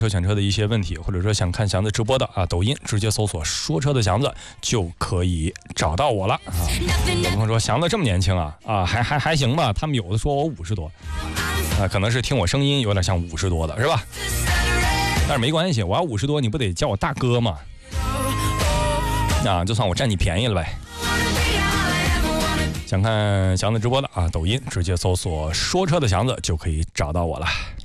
车选车的一些问题，或者说想看祥子直播的啊，抖音直接搜索说车的祥子就可以找到我了啊。有朋友说祥子这么年轻啊，还行吧，他们有的说我50多啊，可能是听我声音有点像50多的是吧？但是没关系，我要50多你不得叫我大哥吗？啊，就算我占你便宜了呗。想看祥子直播的啊，抖音直接搜索说车的祥子就可以找到我了。